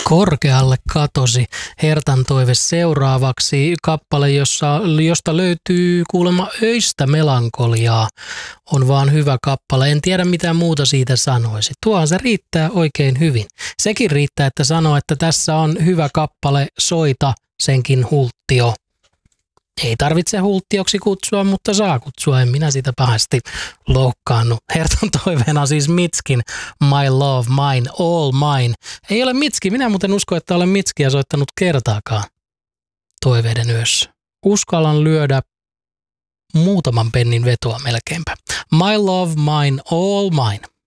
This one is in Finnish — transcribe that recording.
Korkealle katosi Hertan toive seuraavaksi. Kappale, josta löytyy kuulemma öistä melankoliaa. On vaan hyvä kappale. En tiedä mitä muuta siitä sanoisi. Tuohan se riittää oikein hyvin. Sekin riittää, että sanoo, että tässä on hyvä kappale, soita senkin hulttio. Ei tarvitse hulttioksi kutsua, mutta saa kutsua. En minä sitä pahasti loukkaannut. Hertan toiveena siis Mitskin My Love, Mine, All Mine. Ei ole Mitski. Minä muuten uskon, että olen Mitskiä soittanut kertaakaan toiveiden yössä. Uskallan lyödä muutaman pennin vetoa melkeinpä. My Love, Mine, All Mine.